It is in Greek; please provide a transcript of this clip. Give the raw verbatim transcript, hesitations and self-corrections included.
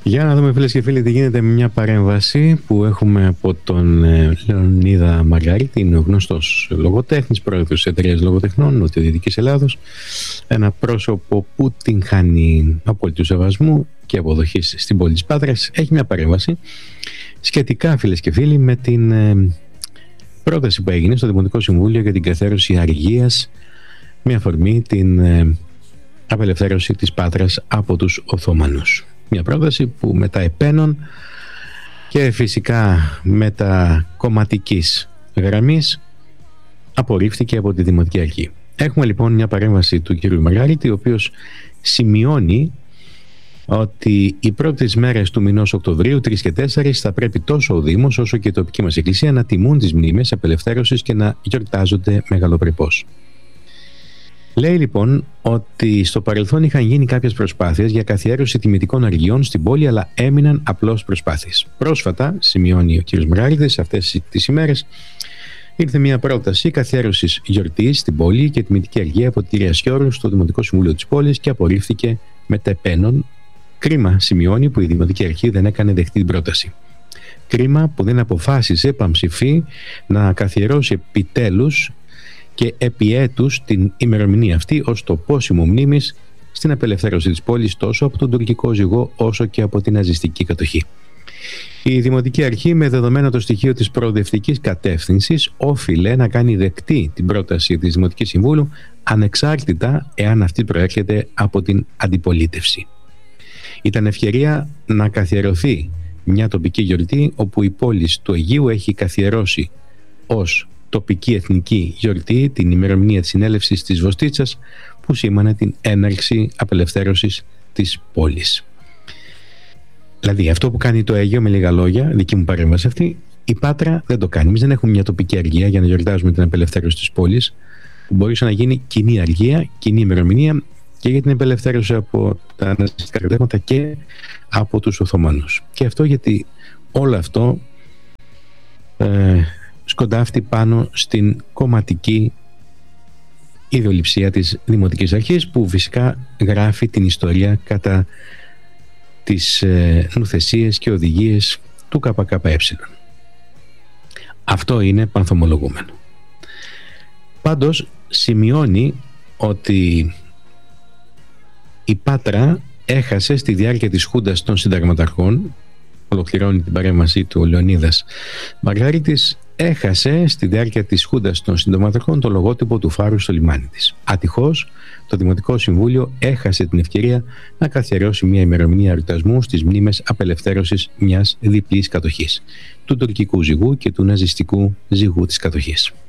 Για να δούμε, φίλες και φίλοι, τι γίνεται με μια παρέμβαση που έχουμε από τον ε, Λεωνίδα Μαργαρίτη. Είναι ο γνωστός λογοτέχνης, πρόεδρος της εταιρείας λογοτεχνών Νοτιοδυτικής Ελλάδος. Ένα πρόσωπο που την χάνει απόλυτου σεβασμού και αποδοχής στην πόλη της Πάτρας. Έχει μια παρέμβαση σχετικά, φίλες και φίλοι, με την ε, πρόταση που έγινε στο Δημοτικό Συμβούλιο για την καθιέρωση αργίας με αφορμή την ε, απελευθέρωση της Πάτρας από τους Οθωμανούς. Μια πρόταση που μετά επένων και φυσικά μετα κομματικής γραμμής απορρίφθηκε από τη Δημοτική Αρχή. Έχουμε λοιπόν μια παρέμβαση του κ. Μαργαρίτη, ο οποίος σημειώνει ότι οι πρώτες μέρες του μηνός Οκτωβρίου, τρεις και τέσσερις, θα πρέπει τόσο ο Δήμος όσο και η τοπική μας Εκκλησία να τιμούν τις μνήμες απελευθέρωσης και να γιορτάζονται μεγαλοπρεπώς. Λέει λοιπόν ότι στο παρελθόν είχαν γίνει κάποιες προσπάθειες για καθιέρωση τιμητικών αργιών στην πόλη, αλλά έμειναν απλώς προσπάθειες. Πρόσφατα, σημειώνει ο κ. Μαργαρίτης, αυτές τις ημέρες ήρθε μια πρόταση καθιέρωσης γιορτής στην πόλη και τιμητική αργία από τη κυρία Σιώρου στο Δημοτικό Συμβούλιο της πόλης και απορρίφθηκε μετ' επένων. Κρίμα, σημειώνει, που η Δημοτική Αρχή δεν έκανε δεκτή την πρόταση. Κρίμα που δεν αποφάσισε πανψηφί να καθιερώσει επιτέλους και επί έτους την ημερομηνία αυτή ως το πόσιμο μνήμης στην απελευθέρωση της πόλης τόσο από τον τουρκικό ζυγό όσο και από την ναζιστική κατοχή. Η Δημοτική Αρχή, με δεδομένο το στοιχείο της προοδευτικής κατεύθυνσης, όφιλε να κάνει δεκτή την πρόταση της Δημοτικής Συμβούλου, ανεξάρτητα εάν αυτή προέρχεται από την αντιπολίτευση. Ήταν ευκαιρία να καθιερωθεί μια τοπική γιορτή όπου η πόλη του Αιγείου έχει καθιερώσει ως τοπική εθνική γιορτή την ημερομηνία της συνέλευσης της Βοστίτσας, που σήμανε την έναρξη απελευθέρωσης της πόλης. Δηλαδή αυτό που κάνει το Αίγαιο, με λίγα λόγια, δική μου παρέμβαση αυτή, η Πάτρα δεν το κάνει. Εμείς δεν έχουμε μια τοπική αργία για να γιορτάζουμε την απελευθέρωση της πόλης, που μπορούσε να γίνει κοινή αργία, κοινή ημερομηνία και για την απελευθέρωση από τα ναζιστικά κρατήματα και από τους Οθωμανούς. Και αυτό γιατί όλο αυτό ε, σκοντάφτει πάνω στην κομματική ιδεολειψία της Δημοτικής Αρχής, που φυσικά γράφει την ιστορία κατά τις ε, νουθεσίες και οδηγίες του ΚΚΕ. Αυτό είναι πανθομολογούμενο. Πάντως σημειώνει ότι η Πάτρα έχασε στη διάρκεια της Χούντας των Συνταγματαρχών, ολοκληρώνει την παρέμβαση του ο Λεωνίδας Μαργαρίτης, έχασε στη διάρκεια της Χούντας των Συνταγματαρχών το λογότυπο του φάρου στο λιμάνι της. Ατυχώς, το Δημοτικό Συμβούλιο έχασε την ευκαιρία να καθιερώσει μια ημερομηνία εορτασμού στις μνήμες απελευθέρωσης μιας διπλής κατοχής, του τουρκικού ζυγού και του ναζιστικού ζυγού της κατοχής.